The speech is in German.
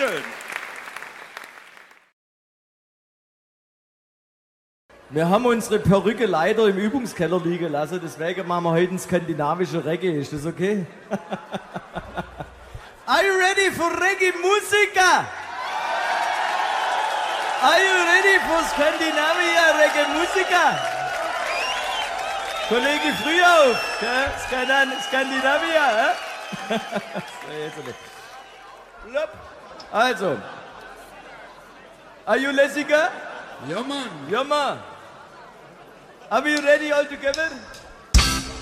Dankeschön. Wir haben unsere Perücke leider im Übungskeller liegen lassen, deswegen machen wir heute ein skandinavische Reggae. Ist das okay? Are you ready for Reggae-Musiker? Are you ready for Scandinavia Reggae-Musiker? Kollege Frühauf, Skandinavia, Also, are you Lessiger? Ja, Mann. Ja, Mann. Are we ready all together?